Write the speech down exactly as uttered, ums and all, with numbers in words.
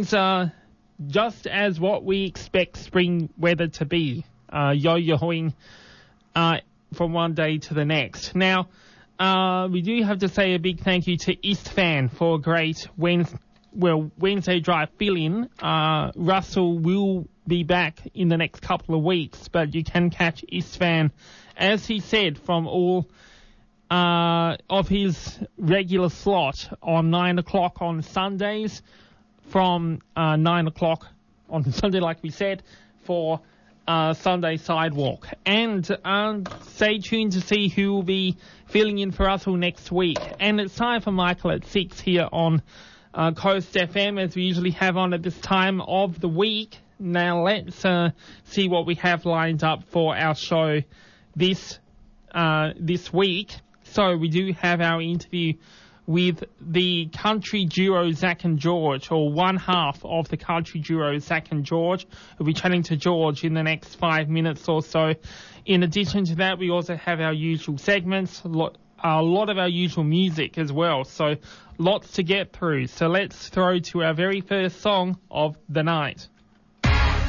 things are just as what we expect spring weather to be, uh, yo-yoing uh, from one day to the next. Now, uh, we do have to say a big thank you to Istvan for a great Wednesday, well, Wednesday drive fill-in. Uh, Russell will be back in the next couple of weeks, but you can catch Istvan, as he said, from all uh, of his regular slot on nine o'clock on Sundays, from uh, nine o'clock on Sunday, like we said, for uh, Sunday Sidewalk. And um, stay tuned to see who will be filling in for Russell next week. And it's time for Michael at six here on uh, Coast F M, as we usually have on at this time of the week. Now let's uh, see what we have lined up for our show this uh, this week. So we do have our interview with the country duo Zach and George, or one half of the country duo Zach and George. We'll be chatting to George in the next five minutes or so. In addition to that, we also have our usual segments, a lot, a lot of our usual music as well. So lots to get through. So let's throw to our very first song of the night.